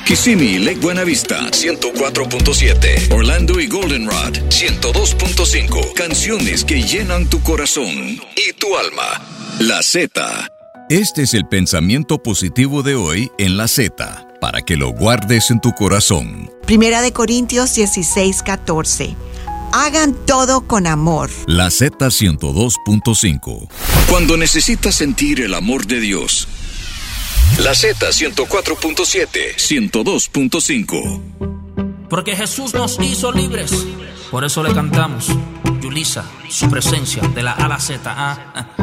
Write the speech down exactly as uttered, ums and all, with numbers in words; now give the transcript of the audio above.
Kissimmee y Lake Buenavista, ciento cuatro punto siete. Orlando y Goldenrod, ciento dos punto cinco. Canciones que llenan tu corazón y tu alma. La Z. Este es el pensamiento positivo de hoy en La Z, para que lo guardes en tu corazón. Primera de Corintios dieciséis, catorce. Hagan todo con amor. La Z ciento dos punto cinco. Cuando necesitas sentir el amor de Dios. La Z ciento cuatro punto siete, ciento dos punto cinco. Porque Jesús nos hizo libres. Por eso le cantamos. Yulisa, su presencia de la A a la Z. ¿ah?